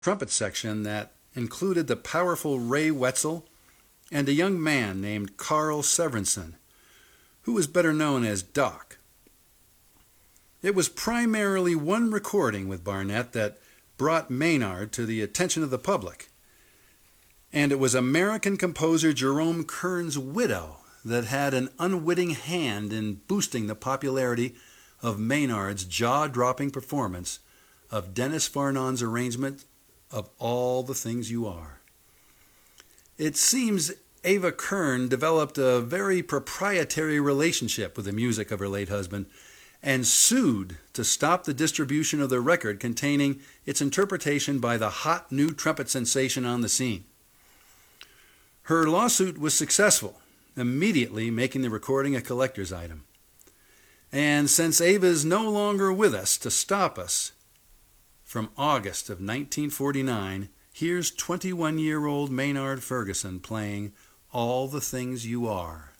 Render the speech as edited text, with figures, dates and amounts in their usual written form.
trumpet section that included the powerful Ray Wetzel and a young man named Carl Severinsen, who was better known as Doc. It was primarily one recording with Barnett that brought Maynard to the attention of the public, and it was American composer Jerome Kern's widow that had an unwitting hand in boosting the popularity of Maynard's jaw-dropping performance of Dennis Farnon's arrangement of All the Things You Are. It seems Ava Kern developed a very proprietary relationship with the music of her late husband and sued to stop the distribution of the record containing its interpretation by the hot new trumpet sensation on the scene. Her lawsuit was successful, immediately making the recording a collector's item. And since Ava is no longer with us to stop us, from August of 1949, here's 21-year-old Maynard Ferguson playing All the Things You Are.